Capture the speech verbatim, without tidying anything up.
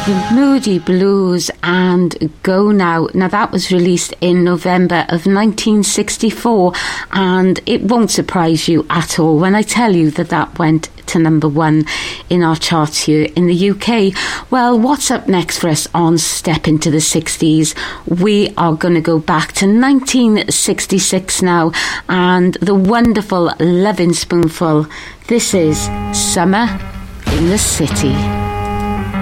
The Moody Blues and Go Now. Now that was released in November of nineteen sixty-four, and it won't surprise you at all when I tell you that that went to number one in our charts here in the U K. Well, what's up next for us on Step Into the sixties? We are going to go back to nineteen sixty-six now, and the wonderful Lovin' Spoonful. This is Summer in the City.